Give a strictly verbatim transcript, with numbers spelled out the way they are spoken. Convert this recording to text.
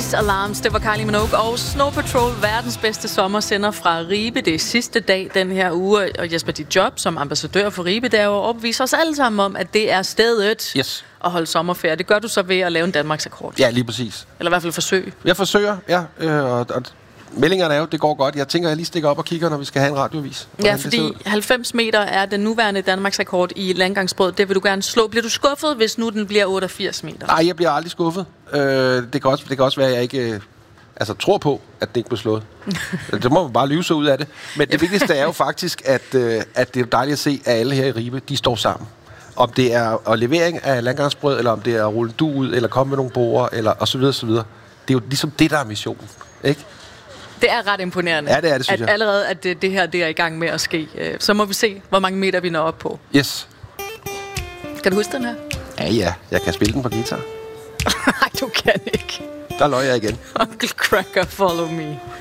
False Alarms, det var Kylie Minogue og Snow Patrol, verdens bedste sommersender fra Ribe. Det er sidste dag den her uge, og Jesper, dit job som ambassadør for Ribe, det er jo at overbevise os alle sammen om, at det er stedet yes. at holde sommerferie. Det gør du så ved at lave en Danmarksrekord. Ja, lige præcis. Eller i hvert fald forsøg. Jeg forsøger, ja, øh, og, og meldingerne er jo, det går godt. Jeg tænker, jeg lige stikker op og kigger, når vi skal have en radiovis. Ja, fordi halvfems meter er den nuværende Danmarksrekord i landgangsbrød. Det vil du gerne slå. Bliver du skuffet, hvis nu den bliver otteogfirs meter? Nej, jeg bliver aldrig skuffet. Øh, det, kan også, det kan også være, at jeg ikke øh, altså, tror på, at det ikke bliver slået. Det må man bare lyve sig ud af det. Men det vigtigste er jo faktisk, at, øh, at det er dejligt at se, at alle her i Ribe, de står sammen. Om det er at levering af landgangsbrød, eller om det er at rulle du ud, eller komme med nogle borer, eller og så videre, så videre. Det er jo ligesom det, der er missionen, ikke? Det er ret imponerende, ja, det er det, synes at jeg. allerede at det, det her det er i gang med at ske. Så må vi se, hvor mange meter vi når op på. Yes. Kan du huske den her? Ja, ja. Jeg kan spille den på guitar. Nej, du kan ikke. Der løg jeg igen. Uncle Cracker, follow me.